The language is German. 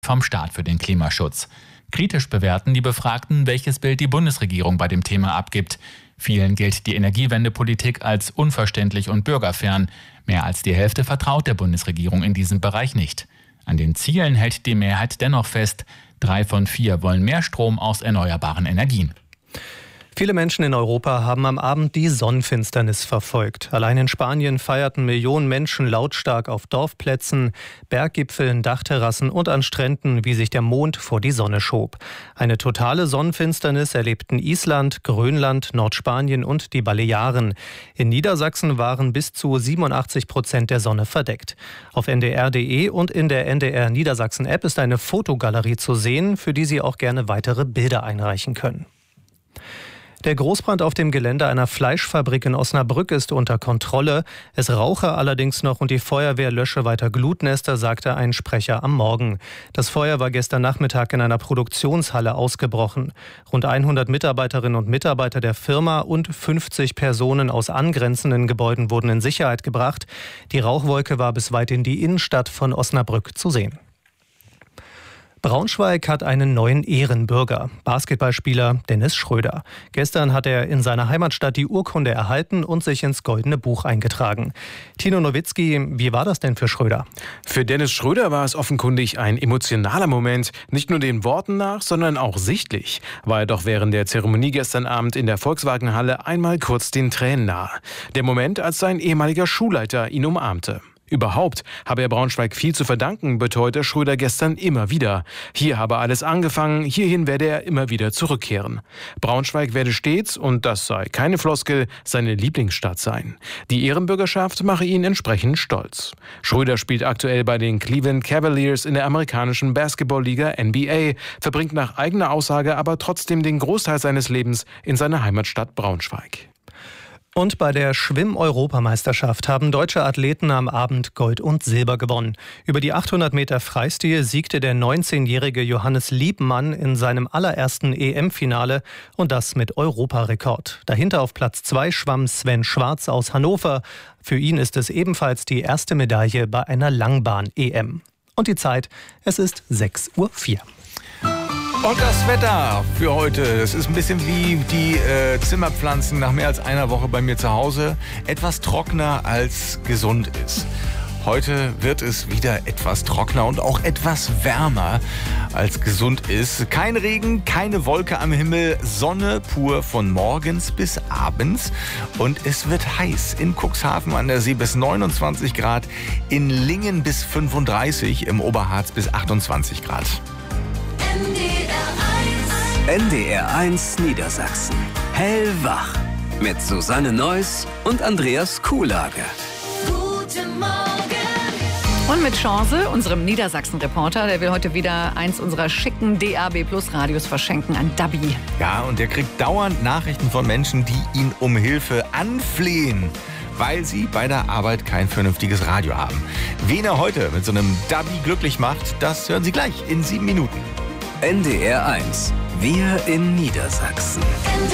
vom Staat für den Klimaschutz. Kritisch bewerten die Befragten, welches Bild die Bundesregierung bei dem Thema abgibt. Vielen gilt die Energiewendepolitik als unverständlich und bürgerfern. Mehr als die Hälfte vertraut der Bundesregierung in diesem Bereich nicht. An den Zielen hält die Mehrheit dennoch fest. 3 von 4 wollen mehr Strom aus erneuerbaren Energien. Viele Menschen in Europa haben am Abend die Sonnenfinsternis verfolgt. Allein in Spanien feierten Millionen Menschen lautstark auf Dorfplätzen, Berggipfeln, Dachterrassen und an Stränden, wie sich der Mond vor die Sonne schob. Eine totale Sonnenfinsternis erlebten Island, Grönland, Nordspanien und die Balearen. In Niedersachsen waren bis zu 87% der Sonne verdeckt. Auf ndr.de und in der NDR Niedersachsen-App ist eine Fotogalerie zu sehen, für die Sie auch gerne weitere Bilder einreichen können. Der Großbrand auf dem Gelände einer Fleischfabrik in Osnabrück ist unter Kontrolle. Es rauche allerdings noch und die Feuerwehr lösche weiter Glutnester, sagte ein Sprecher am Morgen. Das Feuer war gestern Nachmittag in einer Produktionshalle ausgebrochen. Rund 100 Mitarbeiterinnen und Mitarbeiter der Firma und 50 Personen aus angrenzenden Gebäuden wurden in Sicherheit gebracht. Die Rauchwolke war bis weit in die Innenstadt von Osnabrück zu sehen. Braunschweig hat einen neuen Ehrenbürger, Basketballspieler Dennis Schröder. Gestern hat er in seiner Heimatstadt die Urkunde erhalten und sich ins Goldene Buch eingetragen. Tino Nowitzki, wie war das denn für Schröder? Für Dennis Schröder war es offenkundig ein emotionaler Moment, nicht nur den Worten nach, sondern auch sichtlich. War er doch während der Zeremonie gestern Abend in der Volkswagenhalle einmal kurz den Tränen nahe. Der Moment, als sein ehemaliger Schulleiter ihn umarmte. Überhaupt habe er Braunschweig viel zu verdanken, beteuerte Schröder gestern immer wieder. Hier habe alles angefangen, hierhin werde er immer wieder zurückkehren. Braunschweig werde stets, und das sei keine Floskel, seine Lieblingsstadt sein. Die Ehrenbürgerschaft mache ihn entsprechend stolz. Schröder spielt aktuell bei den Cleveland Cavaliers in der amerikanischen Basketballliga NBA, verbringt nach eigener Aussage aber trotzdem den Großteil seines Lebens in seiner Heimatstadt Braunschweig. Und bei der Schwimm-Europameisterschaft haben deutsche Athleten am Abend Gold und Silber gewonnen. Über die 800 Meter Freistil siegte der 19-jährige Johannes Liebmann in seinem allerersten EM-Finale und das mit Europarekord. Dahinter auf Platz 2 schwamm Sven Schwarz aus Hannover. Für ihn ist es ebenfalls die erste Medaille bei einer Langbahn-EM. Und die Zeit, es ist 6:04 Uhr. Und das Wetter für heute, das ist ein bisschen wie die Zimmerpflanzen nach mehr als einer Woche bei mir zu Hause. Etwas trockener als gesund ist. Heute wird es wieder etwas trockener und auch etwas wärmer als gesund ist. Kein Regen, keine Wolke am Himmel, Sonne pur von morgens bis abends. Und es wird heiß in Cuxhaven an der See bis 29 Grad, in Lingen bis 35, im Oberharz bis 28 Grad. NDR 1 Niedersachsen. Hellwach. Mit Susanne Neuss und Andreas Kuhlage. Guten Morgen. Und mit Chance, unserem Niedersachsen-Reporter, der will heute wieder eins unserer schicken DAB-Plus-Radios verschenken an Dabi. Ja, und der kriegt dauernd Nachrichten von Menschen, die ihn um Hilfe anflehen, weil sie bei der Arbeit kein vernünftiges Radio haben. Wen er heute mit so einem Dabi glücklich macht, das hören Sie gleich in 7 Minuten. NDR 1. Wir in Niedersachsen.